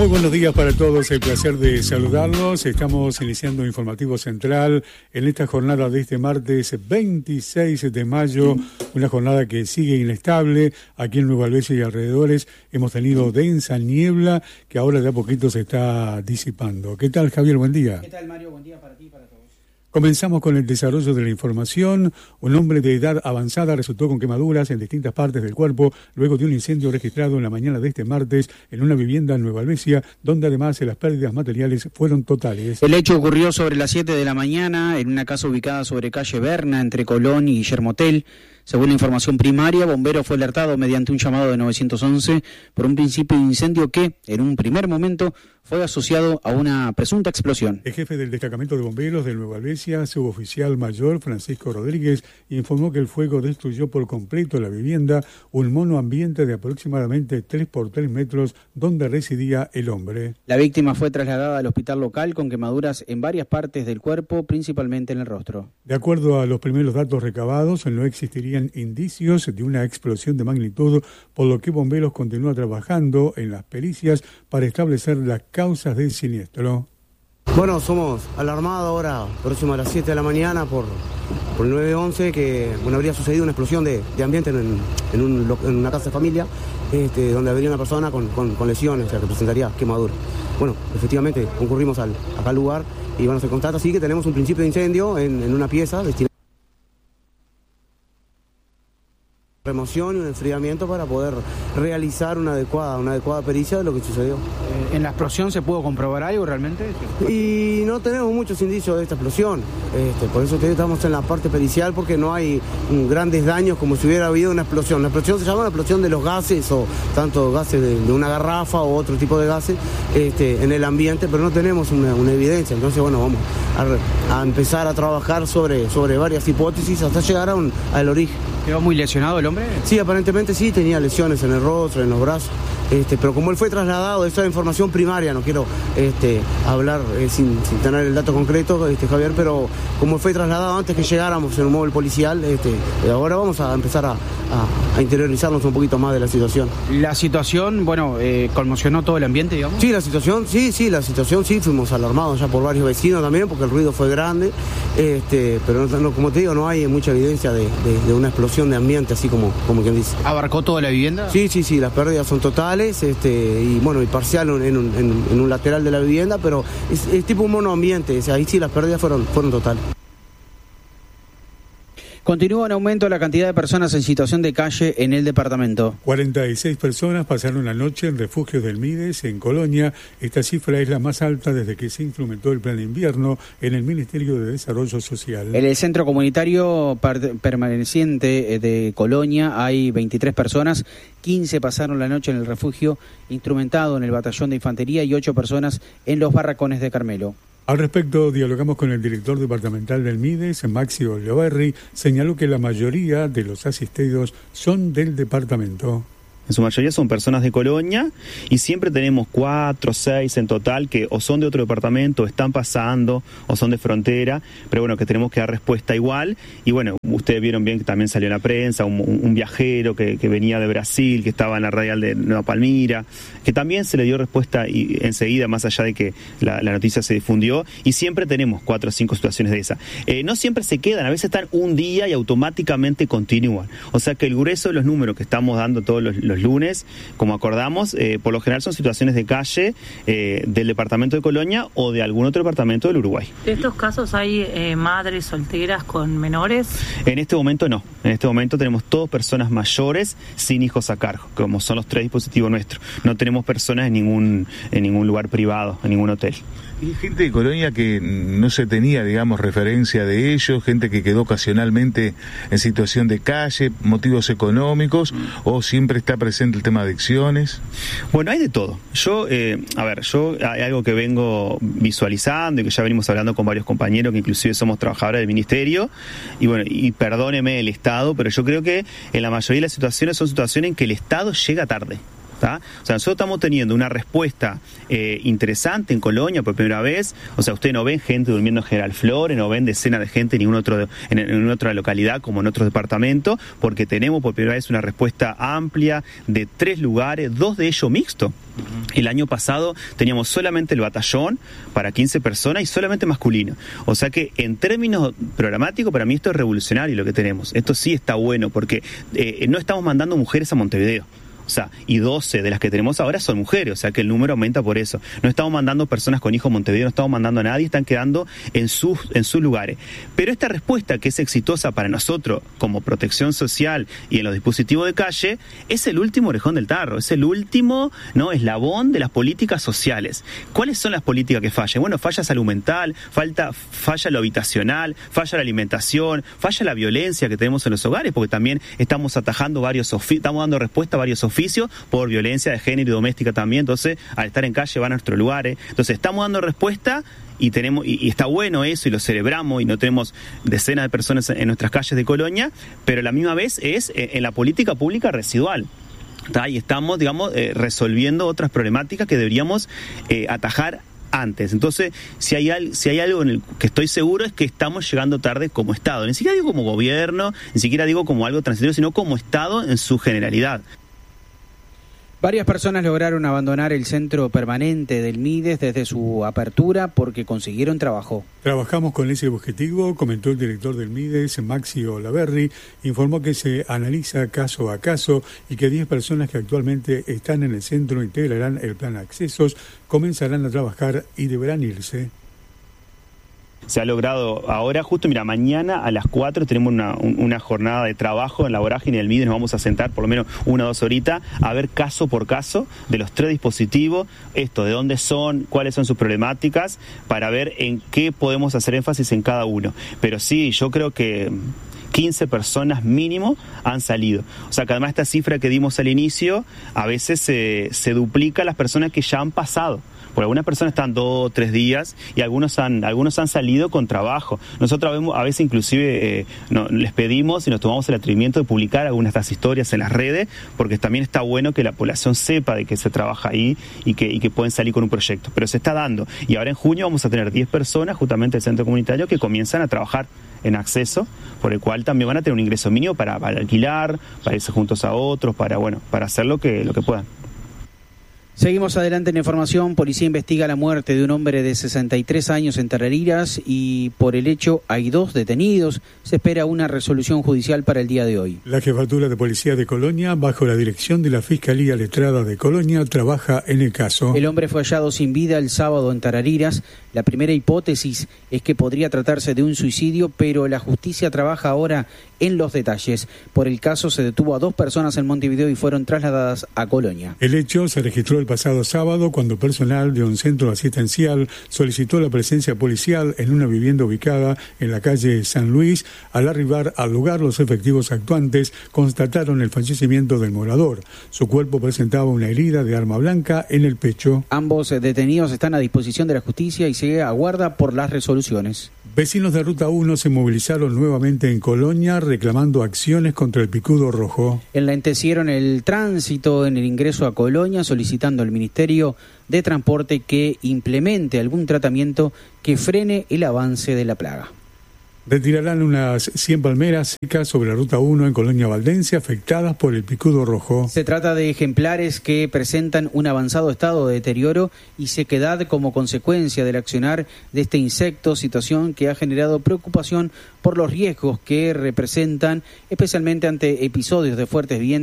Muy buenos días para todos, el placer de saludarlos. Estamos iniciando Informativo Central en esta jornada de este martes 26 de mayo, una jornada que sigue inestable. Aquí en Nueva Albesia y alrededores hemos tenido densa niebla que ahora de a poquito se está disipando. ¿Qué tal, Javier? Buen día. ¿Qué tal, Mario? Buen día para ti y para todos. Comenzamos con el desarrollo de la información. Un hombre de edad avanzada resultó con quemaduras en distintas partes del cuerpo luego de un incendio registrado en la mañana de este martes en una vivienda en Nueva Albesia, donde además las pérdidas materiales fueron totales. El hecho ocurrió sobre las 7 de la mañana en una casa ubicada sobre calle Berna, entre Colón y Guillermo Hotel. Según la información primaria, Bombero fue alertado mediante un llamado de 911 por un principio de incendio que, en un primer momento, fue asociado a una presunta explosión. El jefe del destacamento de bomberos de Nueva Albesia, suboficial mayor Francisco Rodríguez, informó que el fuego destruyó por completo la vivienda, un monoambiente de aproximadamente 3 por 3 metros donde residía el hombre. La víctima fue trasladada al hospital local con quemaduras en varias partes del cuerpo, principalmente en el rostro. De acuerdo a los primeros datos recabados, no existirían indicios de una explosión de magnitud, por lo que bomberos continúa trabajando en las pericias para establecer las causas del siniestro. Bueno, somos alarmados ahora, próximo a las 7 de la mañana, por el 911, que habría sucedido una explosión de ambiente en una casa de familia, donde habría una persona con lesiones, o sea, que presentaría quemadura. Bueno, efectivamente concurrimos acá al lugar y se constata así que tenemos un principio de incendio en una pieza destinada remoción y un enfriamiento para poder realizar una adecuada pericia de lo que sucedió. ¿En la explosión se pudo comprobar algo realmente? Y no tenemos muchos indicios de esta explosión, por eso estamos en la parte pericial, porque no hay grandes daños como si hubiera habido una explosión. La explosión se llama la explosión de los gases, o tanto gases de una garrafa o otro tipo de gases en el ambiente, pero no tenemos una evidencia. Entonces, vamos a empezar a trabajar sobre varias hipótesis hasta llegar al origen. ¿Quedó muy lesionado el hombre? Sí, aparentemente sí, tenía lesiones en el rostro, en los brazos, pero como él fue trasladado, esa es información primaria, no quiero hablar sin tener el dato concreto, Javier, pero como fue trasladado antes que llegáramos en un móvil policial, ahora vamos a empezar a interiorizarnos un poquito más de la situación. ¿La situación, conmocionó todo el ambiente, digamos? Sí, la situación sí, fuimos alarmados ya por varios vecinos también, porque el ruido fue grande, pero como te digo, no hay mucha evidencia de una explosión de ambiente, así como quien dice. ¿Abarcó toda la vivienda? Sí, las pérdidas son totales, y parcial en un lateral de la vivienda, pero es tipo un monoambiente, ahí sí las pérdidas fueron totales. Continúa en aumento la cantidad de personas en situación de calle en el departamento. 46 personas pasaron la noche en refugios del Mides, en Colonia. Esta cifra es la más alta desde que se implementó el plan de invierno en el Ministerio de Desarrollo Social. En el centro comunitario permaneciente de Colonia hay 23 personas, 15 pasaron la noche en el refugio instrumentado en el batallón de infantería y 8 personas en los barracones de Carmelo. Al respecto, dialogamos con el director departamental del Mides, Maxi Olivarri. Señaló que la mayoría de los asistidos son del departamento. En su mayoría son personas de Colonia y siempre tenemos 4 o 6 en total que o son de otro departamento, están pasando o son de frontera, pero que tenemos que dar respuesta igual. Y ustedes vieron bien que también salió en la prensa un viajero que venía de Brasil, que estaba en la radial de Nueva Palmira, que también se le dio respuesta y enseguida, más allá de que la noticia se difundió, y siempre tenemos 4 o 5 situaciones de esa. No siempre se quedan, a veces están un día y automáticamente continúan. O sea que el grueso de los números que estamos dando todos los lunes, como acordamos, por lo general son situaciones de calle del departamento de Colonia o de algún otro departamento del Uruguay. ¿De estos casos hay madres solteras con menores? En este momento no. En este momento tenemos todas personas mayores sin hijos a cargo, como son los 3 dispositivos nuestros. No tenemos personas en ningún lugar privado, en ningún hotel. Y gente de Colonia que no se tenía, referencia de ellos, gente que quedó ocasionalmente en situación de calle, motivos económicos, o siempre está presente el tema de adicciones. Bueno, hay de todo. Yo hay algo que vengo visualizando y que ya venimos hablando con varios compañeros que inclusive somos trabajadores del ministerio, y perdóneme el Estado, pero yo creo que en la mayoría de las situaciones son situaciones en que el Estado llega tarde. ¿tá? O sea, nosotros estamos teniendo una respuesta interesante en Colonia por primera vez. O sea, ustedes no ven gente durmiendo en General Flores, no ven decenas de gente en otra localidad como en otros departamentos, porque tenemos por primera vez una respuesta amplia de 3 lugares, 2 de ellos mixtos. El año pasado teníamos solamente el batallón para 15 personas y solamente masculino. O sea que en términos programáticos, para mí esto es revolucionario lo que tenemos. Esto sí está bueno porque no estamos mandando mujeres a Montevideo. O sea, y 12 de las que tenemos ahora son mujeres, o sea que el número aumenta por eso. No estamos mandando personas con hijos a Montevideo, no estamos mandando a nadie, están quedando en sus lugares. Pero esta respuesta que es exitosa para nosotros como protección social y en los dispositivos de calle, es el último orejón del tarro, es el último eslabón de las políticas sociales. ¿Cuáles son las políticas que fallan? Bueno, falla salud mental, falla lo habitacional, falla la alimentación, falla la violencia que tenemos en los hogares, porque también estamos atajando estamos dando respuesta a varios oficios por violencia de género y doméstica también. Entonces, al estar en calle van a nuestros lugares. Entonces, estamos dando respuesta y está bueno eso y lo celebramos y no tenemos decenas de personas en nuestras calles de Colonia, pero a la misma vez es en la política pública residual. Y estamos, resolviendo otras problemáticas que deberíamos atajar antes. Entonces, si hay algo en el que estoy seguro es que estamos llegando tarde como Estado. Ni siquiera digo como gobierno, ni siquiera digo como algo transitorio, sino como Estado en su generalidad. Varias personas lograron abandonar el centro permanente del MIDES desde su apertura porque consiguieron trabajo. Trabajamos con ese objetivo, comentó el director del MIDES, Maxi Olaverri. Informó que se analiza caso a caso y que 10 personas que actualmente están en el centro integrarán el plan Accesos, comenzarán a trabajar y deberán irse. Se ha logrado ahora, justo, mañana a las 4 tenemos una jornada de trabajo en la vorágine del MIDES. Nos vamos a sentar por lo menos 1 o 2 horitas a ver caso por caso de los 3 dispositivos, de dónde son, cuáles son sus problemáticas, para ver en qué podemos hacer énfasis en cada uno. Pero sí, yo creo que 15 personas mínimo han salido. O sea que además esta cifra que dimos al inicio, a veces se duplica las personas que ya han pasado. Porque algunas personas están 2 o 3 días y algunos han salido con trabajo. Nosotros a veces inclusive les pedimos y nos tomamos el atrevimiento de publicar algunas de estas historias en las redes, porque también está bueno que la población sepa de que se trabaja ahí y que pueden salir con un proyecto. Pero se está dando. Y ahora en junio vamos a tener 10 personas justamente del centro comunitario que comienzan a trabajar en acceso, por el cual también van a tener un ingreso mínimo para alquilar, para irse juntos a otros, para hacer lo que puedan. Seguimos adelante en información. Policía investiga la muerte de un hombre de 63 años en Tarariras y por el hecho hay 2 detenidos. Se espera una resolución judicial para el día de hoy. La Jefatura de Policía de Colonia, bajo la dirección de la Fiscalía Letrada de Colonia, trabaja en el caso. El hombre fue hallado sin vida el sábado en Tarariras. La primera hipótesis es que podría tratarse de un suicidio, pero la justicia trabaja ahora en los detalles. Por el caso se detuvo a 2 personas en Montevideo y fueron trasladadas a Colonia. El hecho se registró el pasado sábado cuando personal de un centro asistencial solicitó la presencia policial en una vivienda ubicada en la calle San Luis. Al arribar al lugar, los efectivos actuantes constataron el fallecimiento del morador. Su cuerpo presentaba una herida de arma blanca en el pecho. Ambos detenidos están a disposición de la justicia y se aguarda por las resoluciones. Vecinos de Ruta 1 se movilizaron nuevamente en Colonia reclamando acciones contra el picudo rojo. Enlentecieron el tránsito en el ingreso a Colonia solicitando al Ministerio de Transporte que implemente algún tratamiento que frene el avance de la plaga. Retirarán unas 100 palmeras secas sobre la Ruta 1 en Colonia Valdense afectadas por el picudo rojo. Se trata de ejemplares que presentan un avanzado estado de deterioro y sequedad como consecuencia del accionar de este insecto, situación que ha generado preocupación por los riesgos que representan, especialmente ante episodios de fuertes vientos